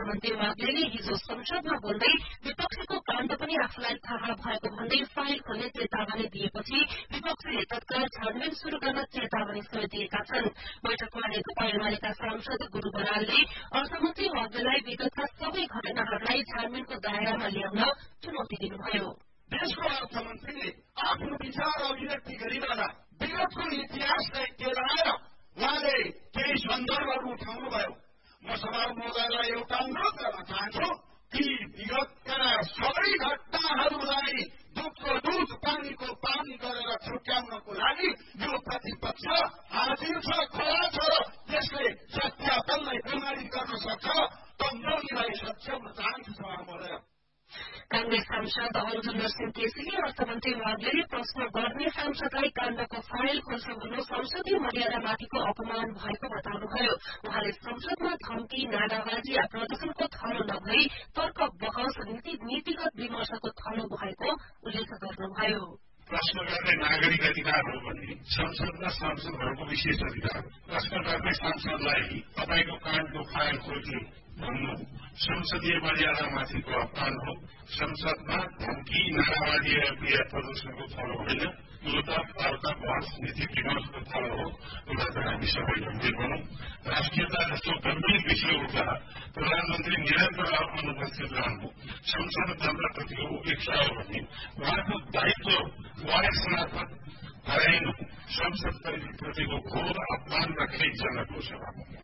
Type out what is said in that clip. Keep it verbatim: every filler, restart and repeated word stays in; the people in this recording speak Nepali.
अर्थमन्त्री वाग्लेले हिजो संसदमा बोल्दै विपक्षीको काण्ड पनि आफूलाई थाहा भएको भन्दै फाइल खोल्ने चेतावनी दिएपछि विपक्षीले तत्काल छानबिन शुरू गर्न चेतावनी समेत दिएका छन्। बैठकमा नेकपा एमालेका सांसद गुरू बरालले अर्थमन्त्री वाग्लेलाई विगतका सबै घटनाहरूलाई छानबिनको दायरामा ल्याउन चुनौती दिनुभयो। देशको अर्थमन्त्रीले आफ्नो विचार अभिव्यक्ति गरिरहँदा विगतको इतिहासलाई केलाएर उहाँले केही सन्दर्भहरू उठाउनुभयो। म सभामुख महोदयलाई एउटा अनुरोध गर्न चाहन्छु कि विगतका सबै घटनाहरूलाई दुधको दुध पानीको पानी गरेर छुट्याउनको लागि यो प्रतिपक्ष हाजिर छ, खोला छ र त्यसले सत्यापनलाई प्रमाणित गर्न सक्छ। त म यिनलाई सच्याउन चाहन्छु सभामुख महोदय। कांग्रेस सांसद अर्जुन सिंह केसीले अर्थमन्त्री वाग्लेले प्रश्न गर्ने सांसदलाई काण्डको फाइल खोल्छ भन्नु संसदीय मर्यादामाथिको अपमान भएको बताउनुभयो। उहाँले संसदमा धम्की, नाराबाजी या प्रदर्शनको थलो नभई तर्क बहस, नीतिगत विमर्शको थलो भएको उल्लेख गर्नुभयो। प्रश्न गर्ने नागरिक अधिकार हो भने संसदमा सांसदहरूको विशेष अधिकार। प्रश्न गर्ने सांसदलाई तपाईँको काण्डको फाइल खोल्छु भन्नु संसदीय मर्यादामाथिको अपमान हो। संसदमा धम्की, नाराबाजी या प्रदर्शनको थलो होइन, यो त तर्क बहस, नीति विमर्शको थलो हो। उसलाई हामी सबै गम्भीर बनौं। राष्ट्रियता जस्तो गम्भीर विषय उठ्दा प्रधानमन्त्री निरन्तर अनुपस्थित रहनु संसद तन्त्रप्रतिको उपेक्षा हो भने उहाँको दायित्व वायस मार्फत हराइनु संसद प्रतिको घोर अपमान र खेदजनक हो। सभामा